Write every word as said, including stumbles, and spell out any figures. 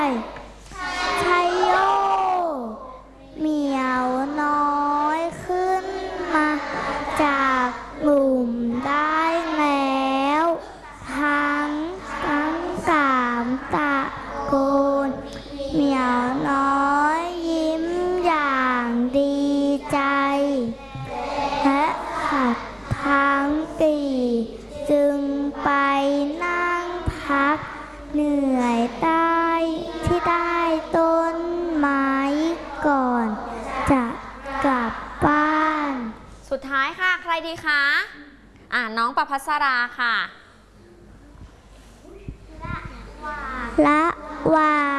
ชัยโยเหมียวน้อยขึ้นมาจากหลุมได้แล้วทั้งทั้งสามตะโกนเหมียวน้อยยิ้มอย่างดีใจและขัดทั้งสี่จึงไปนั่งพักเหนื่อยใต้ที่ใต้ต้นไม้ก่อนจะกลับบ้านสุดท้ายค่ะใครดีคะอ่าน้องประภัสราค่ะละวา